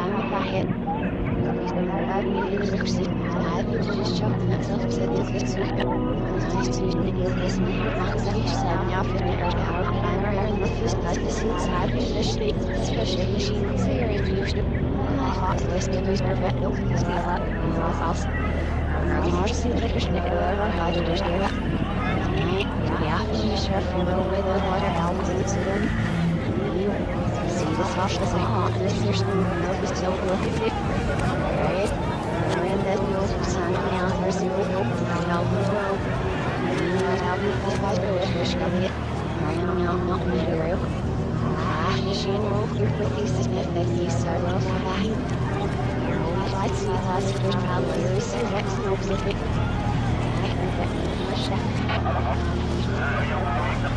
Ja, ich surfe with the water elves and sudden you see the soft as a hawk, this is the nervous so look at it. Right? And that knows the sun now first you will hope now the world. And I'll be the best wish of it. I am not material. Ah, she knows your quickly sniff that you serve of fine. I'd see that if there's probably a resurrect no with it. I think that much